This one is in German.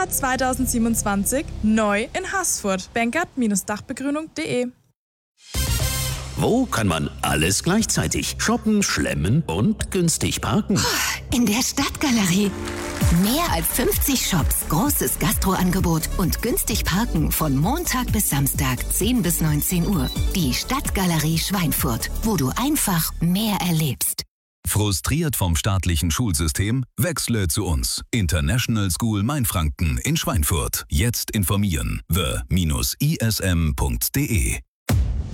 Jahr 2027 neu in Haßfurt. Bankert-dachbegrünung.de. Wo kann man alles gleichzeitig shoppen, schlemmen und günstig parken? In der Stadtgalerie. Mehr als 50 Shops, großes Gastroangebot und günstig parken von Montag bis Samstag 10 bis 19 Uhr. Die Stadtgalerie Schweinfurt, wo du einfach mehr erlebst. Frustriert vom staatlichen Schulsystem? Wechsle zu uns. International School Mainfranken in Schweinfurt. Jetzt informieren. the-ism.de